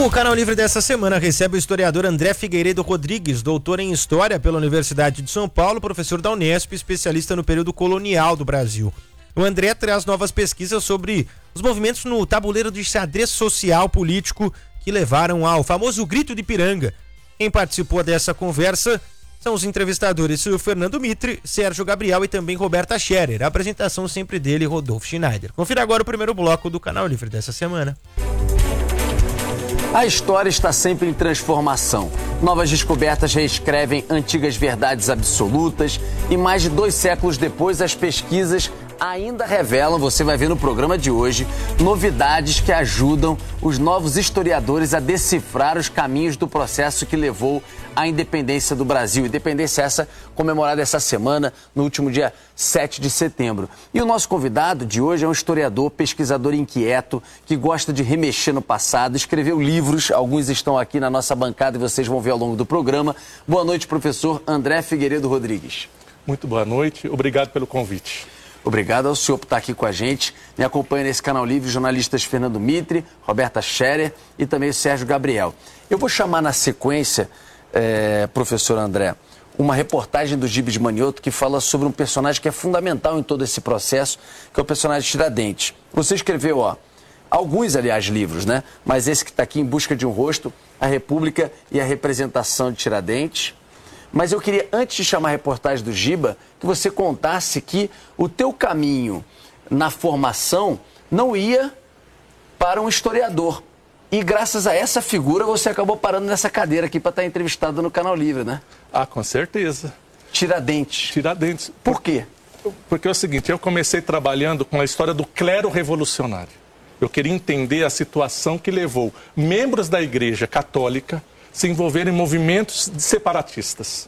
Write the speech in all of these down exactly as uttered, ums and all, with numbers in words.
O Canal Livre dessa semana recebe o historiador André Figueiredo Rodrigues, doutor em História pela Universidade de São Paulo, professor da Unesp, especialista no período colonial do Brasil. O André traz novas pesquisas sobre os movimentos no tabuleiro de xadrez social político que levaram ao famoso Grito de Ipiranga. Quem participou dessa conversa são os entrevistadores Fernando Mitre, Sérgio Gabriel e também Roberta Scherer. A apresentação sempre dele, Rodolfo Schneider. Confira agora o primeiro bloco do Canal Livre dessa semana. A história está sempre em transformação. Novas descobertas reescrevem antigas verdades absolutas e mais de dois séculos depois as pesquisas ainda revelam, você vai ver no programa de hoje, novidades que ajudam os novos historiadores a decifrar os caminhos do processo que levou à independência do Brasil. Independência essa comemorada essa semana, no último dia sete de setembro. E o nosso convidado de hoje é um historiador, pesquisador inquieto, que gosta de remexer no passado, escreveu livros, alguns estão aqui na nossa bancada e vocês vão ver ao longo do programa. Boa noite, professor André Figueiredo Rodrigues. Muito boa noite, obrigado pelo convite. Obrigado ao senhor por estar aqui com a gente. Me acompanha nesse Canal Livre jornalistas Fernando Mitre, Roberta Scherer e também o Sérgio Gabriel. Eu vou chamar na sequência, é, professor André, uma reportagem do Gibes Manioto que fala sobre um personagem que é fundamental em todo esse processo, que é o personagem Tiradentes. Você escreveu, ó, alguns, aliás, livros, né? Mas esse que está aqui, Em Busca de um Rosto, A República e a Representação de Tiradentes. Mas eu queria, antes de chamar a reportagem do Giba, que você contasse que o teu caminho na formação não ia para um historiador. E graças a essa figura você acabou parando nessa cadeira aqui para estar entrevistado no Canal Livre, né? Ah, com certeza. Tiradentes. Tiradentes. Por quê? Porque é o seguinte, eu comecei trabalhando com a história do clero revolucionário. Eu queria entender a situação que levou membros da Igreja Católica se envolverem em movimentos separatistas.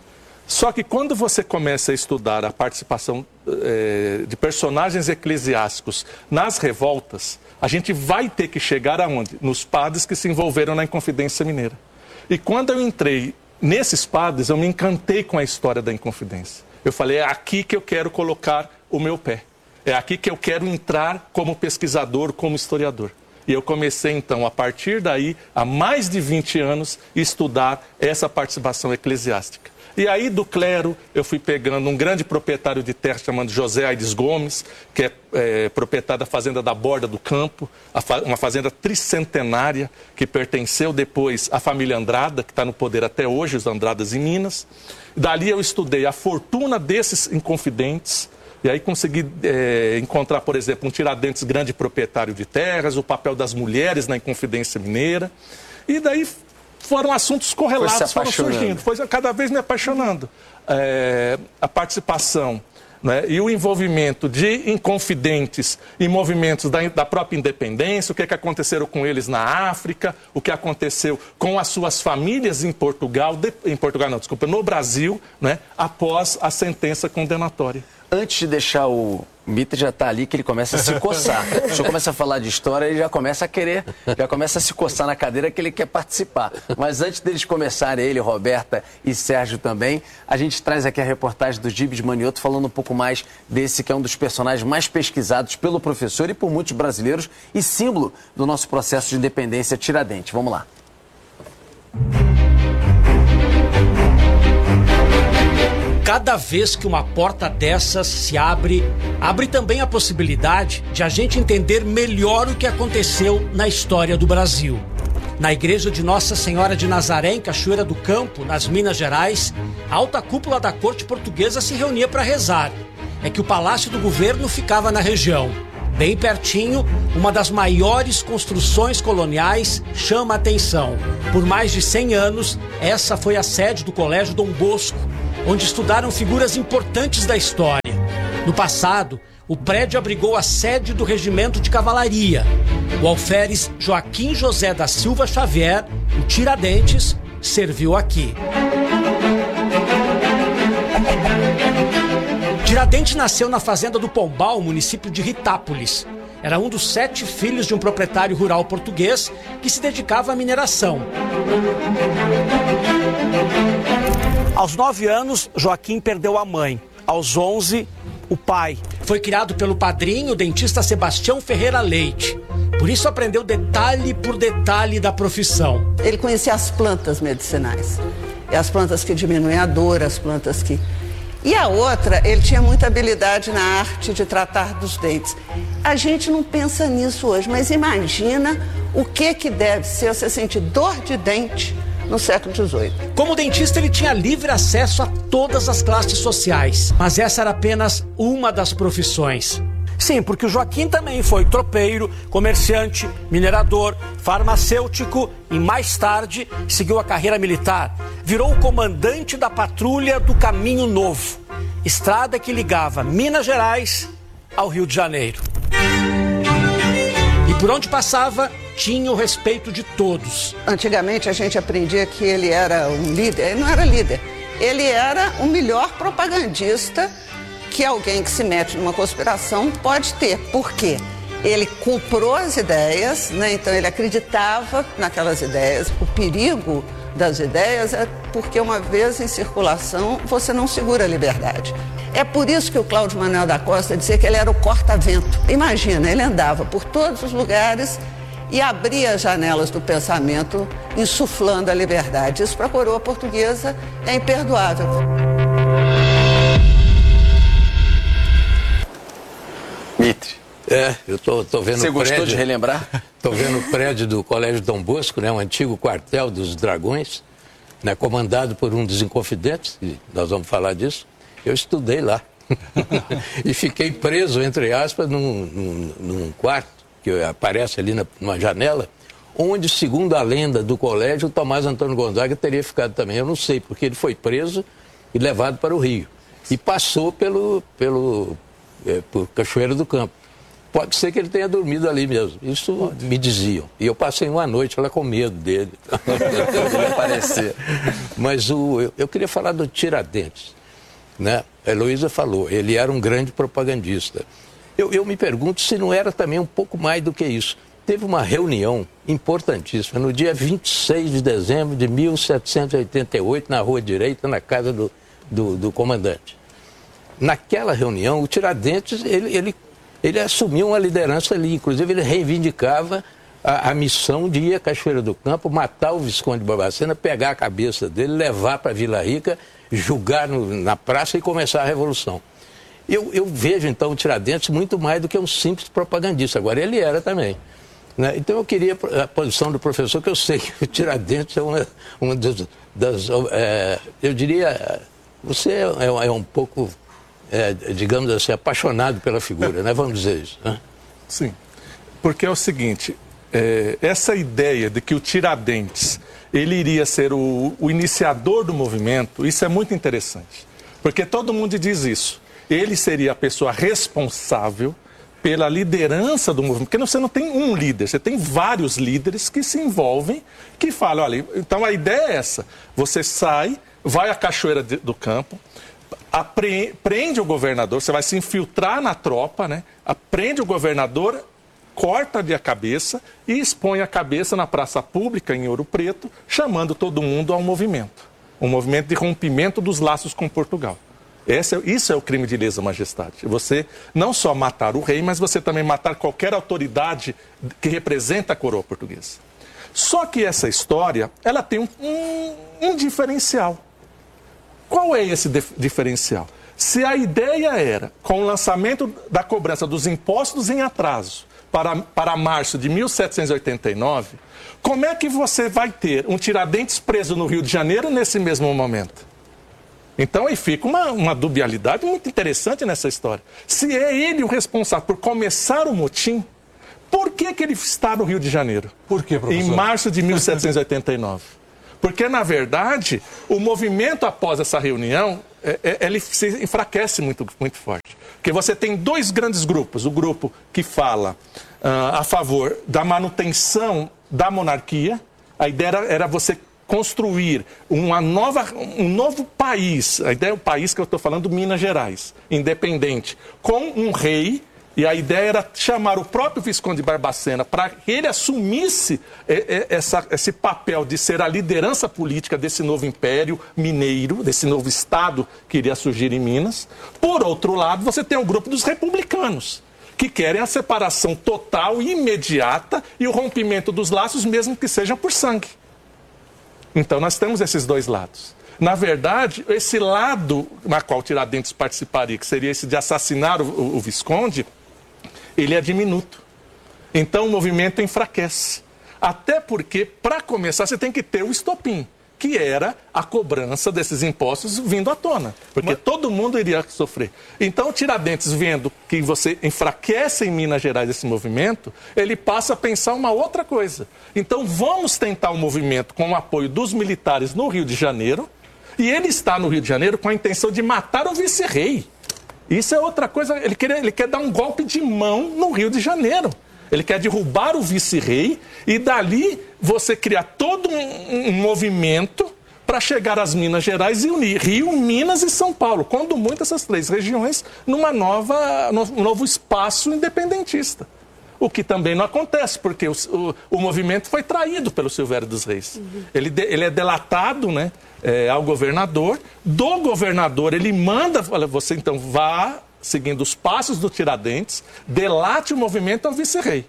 Só que quando você começa a estudar a participação eh, de personagens eclesiásticos nas revoltas, a gente vai ter que chegar aonde? Nos padres que se envolveram na Inconfidência Mineira. E quando eu entrei nesses padres, eu me encantei com a história da Inconfidência. Eu falei, é aqui que eu quero colocar o meu pé. É aqui que eu quero entrar como pesquisador, como historiador. E eu comecei, então, a partir daí, há mais de vinte anos, estudar essa participação eclesiástica. E aí, do clero, eu fui pegando um grande proprietário de terra chamado José Aides Gomes, que é, é proprietário da fazenda da Borda do Campo, fa uma fazenda tricentenária, que pertenceu depois à família Andrada, que está no poder até hoje, os Andradas em Minas. Dali eu estudei a fortuna desses inconfidentes. E aí consegui é, encontrar, por exemplo, um Tiradentes grande proprietário de terras, o papel das mulheres na Inconfidência Mineira. E daí foram assuntos correlatos, foram surgindo. Foi cada vez me apaixonando. É, a participação, né, e o envolvimento de inconfidentes em movimentos da, da própria independência, o que, é que aconteceram com eles na África, o que aconteceu com as suas famílias em Portugal, de, em Portugal não, desculpa, no Brasil, né, após a sentença condenatória. Antes de deixar o Mitre já está ali, que ele começa a se coçar. O senhor começa a falar de história, ele já começa a querer, já começa a se coçar na cadeira que ele quer participar. Mas antes deles começarem, ele, Roberta e Sérgio também, a gente traz aqui a reportagem do Gibes Manioto falando um pouco mais desse que é um dos personagens mais pesquisados pelo professor e por muitos brasileiros e símbolo do nosso processo de independência Tiradentes. Vamos lá. Cada vez que uma porta dessas se abre, abre também a possibilidade de a gente entender melhor o que aconteceu na história do Brasil. Na igreja de Nossa Senhora de Nazaré, em Cachoeira do Campo, nas Minas Gerais, a alta cúpula da corte portuguesa se reunia para rezar. É que o palácio do governo ficava na região. Bem pertinho, uma das maiores construções coloniais chama a atenção. Por mais de cem anos, essa foi a sede do Colégio Dom Bosco, onde estudaram figuras importantes da história. No passado, o prédio abrigou a sede do Regimento de Cavalaria. O alferes Joaquim José da Silva Xavier, o Tiradentes, serviu aqui. Tiradentes nasceu na fazenda do Pombal, município de Ritápolis. Era um dos sete filhos de um proprietário rural português que se dedicava à mineração. Aos nove anos, Joaquim perdeu a mãe. Aos onze, o pai. Foi criado pelo padrinho, o dentista Sebastião Ferreira Leite. Por isso aprendeu detalhe por detalhe da profissão. Ele conhecia as plantas medicinais. E as plantas que diminuem a dor, as plantas que... E a outra, ele tinha muita habilidade na arte de tratar dos dentes. A gente não pensa nisso hoje, mas imagina o que que deve ser você sentir dor de dente no século dezoito. Como dentista, ele tinha livre acesso a todas as classes sociais, mas essa era apenas uma das profissões. Sim, porque o Joaquim também foi tropeiro, comerciante, minerador, farmacêutico e mais tarde seguiu a carreira militar. Virou o comandante da patrulha do Caminho Novo, estrada que ligava Minas Gerais ao Rio de Janeiro. E por onde passava, tinha o respeito de todos. Antigamente a gente aprendia que ele era um líder, ele não era líder, ele era o melhor propagandista que alguém que se mete numa conspiração pode ter. Por quê? Ele comprou as ideias, né? Então ele acreditava naquelas ideias. O perigo das ideias é porque uma vez em circulação você não segura a liberdade. É por isso que o Cláudio Manuel da Costa dizia que ele era o corta-vento. Imagina, ele andava por todos os lugares e abria as janelas do pensamento, insuflando a liberdade. Isso para a coroa portuguesa é imperdoável. Mitre. É, eu tô, tô vendo Você o prédio... gostou de relembrar? Tô vendo o prédio do Colégio Dom Bosco, né, um antigo quartel dos Dragões, né, comandado por um dos Inconfidentes, e nós vamos falar disso. Eu estudei lá. E fiquei preso, entre aspas, num, num, num quarto, que aparece ali na, numa janela, onde, segundo a lenda do colégio, o Tomás Antônio Gonzaga teria ficado também. Eu não sei, porque ele foi preso e levado para o Rio. E passou pelo... pelo É, por Cachoeira do Campo. Pode ser que ele tenha dormido ali mesmo. Isso Pode. me diziam. E eu passei uma noite lá com medo dele. Aparecer. Mas o, eu, eu queria falar do Tiradentes. Né? A Heloísa falou, ele era um grande propagandista. Eu, eu me pergunto se não era também um pouco mais do que isso. Teve uma reunião importantíssima no dia vinte e seis de dezembro de mil setecentos e oitenta e oito, na Rua Direita, na casa do, do, do comandante. Naquela reunião, o Tiradentes, ele, ele, ele assumiu uma liderança ali. Inclusive, ele reivindicava a, a missão de ir à Cachoeira do Campo, matar o Visconde de Barbacena, pegar a cabeça dele, levar para Vila Rica, julgar no, na praça e começar a Revolução. Eu, eu vejo, então, o Tiradentes muito mais do que um simples propagandista. Agora, ele era também. Né? Então, eu queria a posição do professor, que eu sei que o Tiradentes é uma, uma das... das é, eu diria, você é, é um pouco... É, digamos assim, apaixonado pela figura, né? Vamos dizer isso. Né? Sim, porque é o seguinte, é, essa ideia de que o Tiradentes, ele iria ser o, o iniciador do movimento, isso é muito interessante, porque todo mundo diz isso. Ele seria a pessoa responsável pela liderança do movimento, porque você não tem um líder, você tem vários líderes que se envolvem, que falam, olha, então a ideia é essa, você sai, vai à Cachoeira de, do Campo, Apre... prende o governador, você vai se infiltrar na tropa, né? Prende o governador, corta-lhe a cabeça e expõe a cabeça na praça pública em Ouro Preto, chamando todo mundo ao movimento. Um movimento de rompimento dos laços com Portugal. Esse é... Isso é o crime de lesa majestade. Você não só matar o rei, mas você também matar qualquer autoridade que representa a coroa portuguesa. Só que essa história, ela tem um, um, um diferencial. Qual é esse diferencial? Se a ideia era, com o lançamento da cobrança dos impostos em atraso para, para março de mil setecentos e oitenta e nove, como é que você vai ter um Tiradentes preso no Rio de Janeiro nesse mesmo momento? Então aí fica uma, uma dubialidade muito interessante nessa história. Se é ele o responsável por começar o motim, por que, que ele está no Rio de Janeiro? Por quê, professor? Em março de mil setecentos e oitenta e nove. Porque, na verdade, o movimento após essa reunião, é, é, ele se enfraquece muito, muito forte. Porque você tem dois grandes grupos. O grupo que fala uh, a favor da manutenção da monarquia. A ideia era, era você construir uma nova, um novo país. A ideia é o país que eu estou falando, Minas Gerais, independente, com um rei. E a ideia era chamar o próprio Visconde de Barbacena para que ele assumisse essa, esse papel de ser a liderança política desse novo império mineiro, desse novo estado que iria surgir em Minas. Por outro lado, você tem o grupo dos republicanos, que querem a separação total e imediata e o rompimento dos laços, mesmo que seja por sangue. Então nós temos esses dois lados. Na verdade, esse lado na qual Tiradentes participaria, que seria esse de assassinar o, o, o Visconde, ele é diminuto. Então o movimento enfraquece. Até porque, para começar, você tem que ter o estopim, que era a cobrança desses impostos vindo à tona. Porque Mas... todo mundo iria sofrer. Então, Tiradentes, vendo que você enfraquece em Minas Gerais esse movimento, ele passa a pensar uma outra coisa. Então, vamos tentar um movimento com o apoio dos militares no Rio de Janeiro, e ele está no Rio de Janeiro com a intenção de matar o vice-rei. Isso é outra coisa, ele quer, ele quer dar um golpe de mão no Rio de Janeiro. Ele quer derrubar o vice-rei e dali você criar todo um, um movimento para chegar às Minas Gerais e unir Rio, Minas e São Paulo, quando muito essas três regiões, numa nova, um novo espaço independentista. O que também não acontece, porque o, o, o movimento foi traído pelo Silvério dos Reis. Uhum. Ele, de, ele é delatado, né, é, ao governador. Do governador, ele manda, olha, você então vá... seguindo os passos do Tiradentes, delate o movimento ao vice-rei.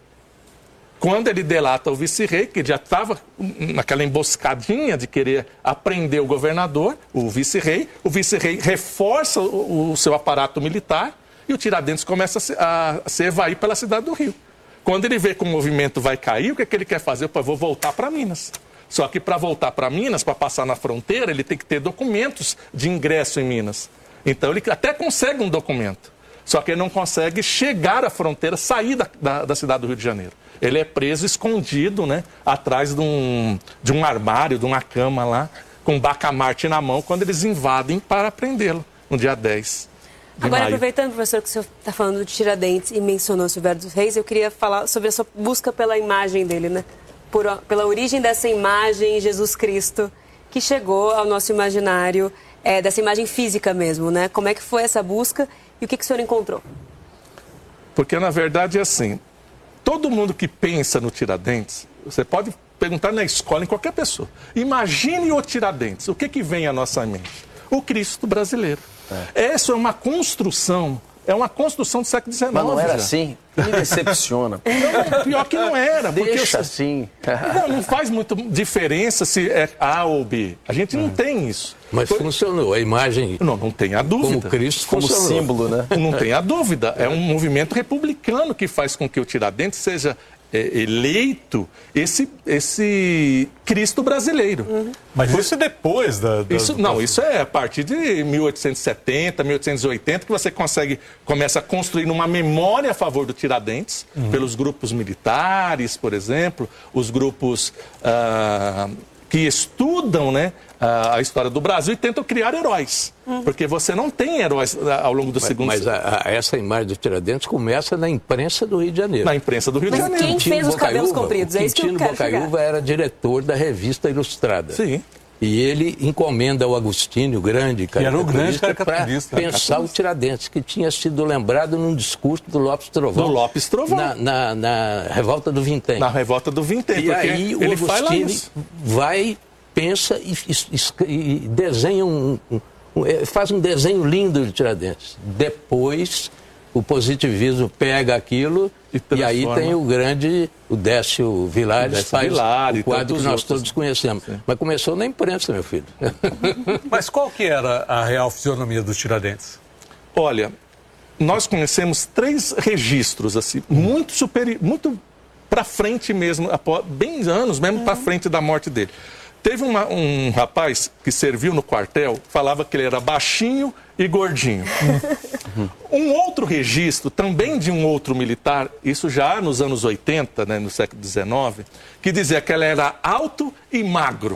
Quando ele delata o vice-rei, que já estava naquela emboscadinha de querer aprender o governador, o vice-rei, o vice-rei reforça o, o seu aparato militar e o Tiradentes começa a se, a se evair pela cidade do Rio. Quando ele vê que o movimento vai cair, o que, é que ele quer fazer? Opa, eu vou voltar para Minas. Só que para voltar para Minas, para passar na fronteira, ele tem que ter documentos de ingresso em Minas. Então ele até consegue um documento, só que ele não consegue chegar à fronteira, sair da, da, da cidade do Rio de Janeiro. Ele é preso escondido, né, atrás de um, de um armário, de uma cama lá, com bacamarte na mão, quando eles invadem para prendê-lo, no dia dez de Agora, maio. aproveitando, professor, que o senhor está falando de Tiradentes e mencionou Silvério dos Reis, eu queria falar sobre a sua busca pela imagem dele, né? Por, pela origem dessa imagem, Jesus Cristo, que chegou ao nosso imaginário. É, dessa imagem física mesmo, né? Como é que foi essa busca e o que, que o senhor encontrou? Porque, na verdade, é assim, todo mundo que pensa no Tiradentes, você pode perguntar na escola, em qualquer pessoa, imagine o Tiradentes, o que, que vem à nossa mente? O Cristo brasileiro. É. Essa é uma construção, é uma construção do século dezenove. Mas não era já. assim? Me decepciona. Não, pior que não era. Deixa porque assim. Não, não faz muita diferença se é A ou B. A gente não é. tem isso. Mas Foi... funcionou, a imagem... Não, não tem a dúvida. Como Cristo Como funcionou. símbolo, né? Não tem a dúvida. É um movimento republicano que faz com que o Tiradentes seja é, eleito esse, esse Cristo brasileiro. Uhum. Mas Por... isso é depois da... da... Isso, não, isso é a partir de mil oitocentos e setenta, mil oitocentos e oitenta, que você consegue, começa a construir uma memória a favor do Tiradentes, uhum. pelos grupos militares, por exemplo, os grupos ah, que estudam, né, a história do Brasil e tentam criar heróis. Hum. Porque você não tem heróis ao longo do mas, segundo Mas a, a, essa imagem do Tiradentes começa na imprensa do Rio de Janeiro. Na imprensa do Rio mas de Janeiro. Quem Quintino fez os Bocaiúva, cabelos compridos? É isso que eu quero chegar. Bocaiúva era diretor da revista Ilustrada. Sim. E ele encomenda ao Agostinho, grande caricaturista, para pensar o Tiradentes, que tinha sido lembrado num discurso do Lopes Trovão. Do Lopes Trovão. Na, na, na Revolta do Vintém. Na Revolta do Vintém. E aí o Agostinho vai... pensa e, e, e desenha um, um, um, faz um desenho lindo de Tiradentes. Depois, o positivismo pega aquilo e, e aí tem o grande, o Décio Vilares, Décio faz Vilar, o quadro que nós outros. todos conhecemos. Sim. Mas começou na imprensa, meu filho. Mas qual que era a real fisionomia dos Tiradentes? Olha, nós conhecemos três registros, assim, muito superior, muito para frente mesmo, bem anos mesmo uhum. para frente da morte dele. Teve uma, um rapaz que serviu no quartel, falava que ele era baixinho e gordinho. Uhum. Um outro registro, também de um outro militar, isso já nos anos oitenta, né, no século dezenove, que dizia que ele era alto e magro.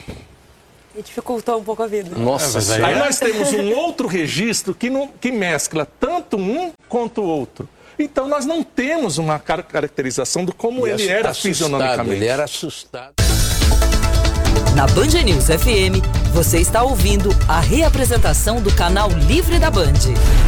E dificultou um pouco a vida. Nossa, é, aí, aí nós temos um outro registro que, não, que mescla tanto um quanto o outro. Então nós não temos uma caracterização de como ele, ele era fisionomicamente. Ele era assustado. Na Band News F M, você está ouvindo a reapresentação do canal Livre da Band.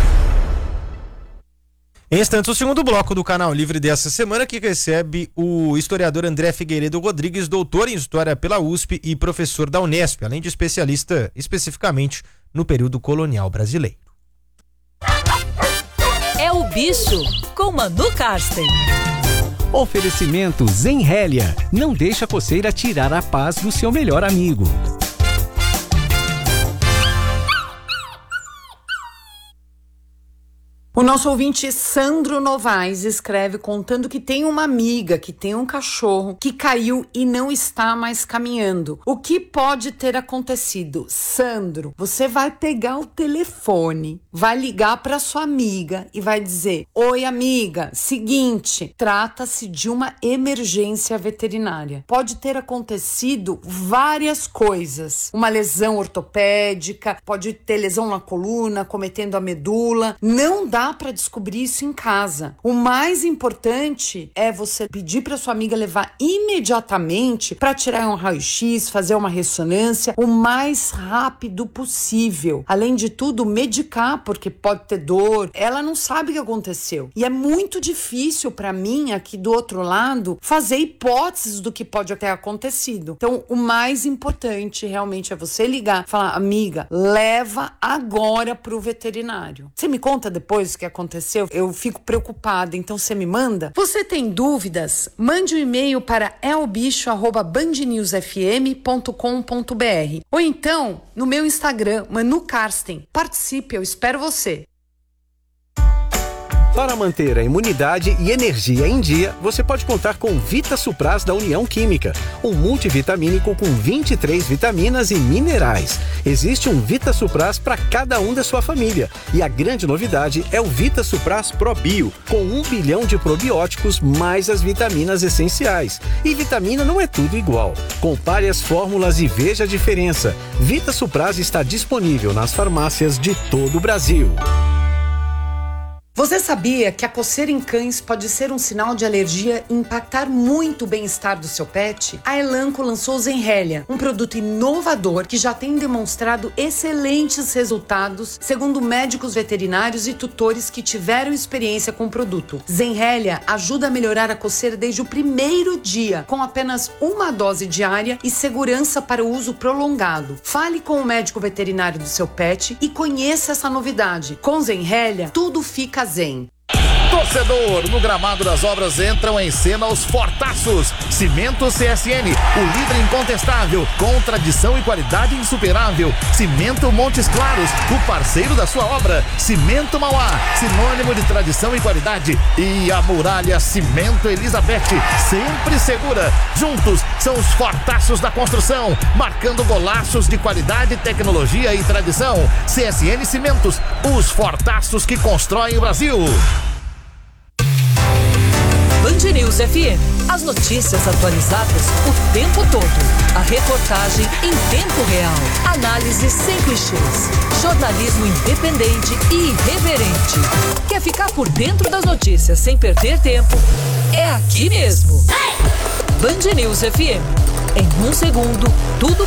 Em instantes, o segundo bloco do Canal Livre dessa semana, que recebe o historiador André Figueiredo Rodrigues, doutor em História pela U S P e professor da Unesp, além de especialista especificamente no período colonial brasileiro. É É o Bicho, com Manu Karsten. Oferecimento Zenrélia. Não deixa a coceira tirar a paz do seu melhor amigo. O nosso ouvinte Sandro Novaes escreve contando que tem uma amiga que tem um cachorro que caiu e não está mais caminhando. O que pode ter acontecido? Sandro, você vai pegar o telefone, vai ligar para sua amiga e vai dizer: oi amiga, seguinte, trata-se de uma emergência veterinária. Pode ter acontecido várias coisas. Uma lesão ortopédica, pode ter lesão na coluna, cometendo a medula. Não dá para descobrir isso em casa. O mais importante é você pedir para sua amiga levar imediatamente para tirar um raio-x, fazer uma ressonância o mais rápido possível. Além de tudo, medicar, porque pode ter dor. Ela não sabe o que aconteceu. E é muito difícil para mim, aqui do outro lado, fazer hipóteses do que pode ter acontecido. Então, o mais importante realmente é você ligar e falar: amiga, leva agora pro veterinário. Você me conta depois o que aconteceu? Eu fico preocupada, então você me manda? Você tem dúvidas? Mande um e-mail para elbicho arroba band news f m ponto com ponto b r ou então no meu Instagram, Manu Karsten. Participe, eu espero você. Para manter a imunidade e energia em dia, você pode contar com Vita Supras da União Química, um multivitamínico com vinte e três vitaminas e minerais. Existe um Vita Supras para cada um da sua família. E a grande novidade é o Vita Supras Pro Bio, com um bilhão de probióticos mais as vitaminas essenciais. E vitamina não é tudo igual. Compare as fórmulas e veja a diferença. Vita Supras está disponível nas farmácias de todo o Brasil. Você sabia que a coceira em cães pode ser um sinal de alergia e impactar muito o bem-estar do seu pet? A Elanco lançou o Zenrélia, um produto inovador que já tem demonstrado excelentes resultados, segundo médicos veterinários e tutores que tiveram experiência com o produto. Zenrélia ajuda a melhorar a coceira desde o primeiro dia, com apenas uma dose diária e segurança para o uso prolongado. Fale com o médico veterinário do seu pet e conheça essa novidade. Com Zenrélia, tudo fica zen. Torcedor, no gramado das obras entram em cena os fortaços. Cimento C S N, o líder incontestável, com tradição e qualidade insuperável. Cimento Montes Claros, o parceiro da sua obra. Cimento Mauá, sinônimo de tradição e qualidade. E a Muralha Cimento Elizabeth, sempre segura. Juntos são os fortaços da construção, marcando golaços de qualidade, tecnologia e tradição. C S N Cimentos, os fortaços que constroem o Brasil. Band News F M. As notícias atualizadas o tempo todo. A reportagem em tempo real. Análise sem clichês. Jornalismo independente e irreverente. Quer ficar por dentro das notícias sem perder tempo? É aqui mesmo. Band News F M. Em um segundo, tudo